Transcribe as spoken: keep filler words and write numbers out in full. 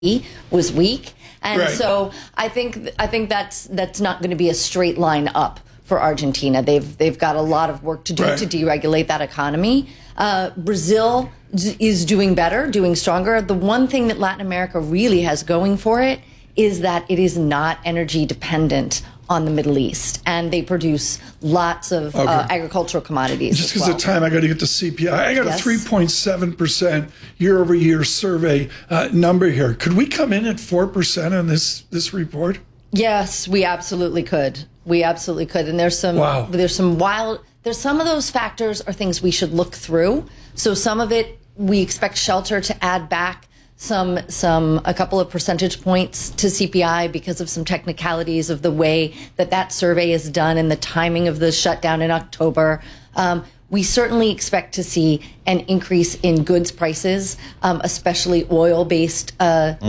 was weak. And right. so I think I think that's that's not going to be a straight line up for Argentina. They've they've got a lot of work to do right. to deregulate that economy. Uh, Brazil is doing better, doing stronger. The one thing that Latin America really has going for it is that it is not energy dependent on the Middle East, and they produce lots of okay. uh, agricultural commodities. Just because well. of time, I got to get to C P I. I got yes. a three point seven percent year-over-year survey uh, number here. Could we come in at four percent on this this report? Yes, we absolutely could. We absolutely could. And there's some wow. there's some wild there's some of those factors are things we should look through. So some of it we expect shelter to add back some some a couple of percentage points to C P I because of some technicalities of the way that that survey is done and the timing of the shutdown in October. Um, we certainly expect to see an increase in goods prices, um, especially oil-based uh,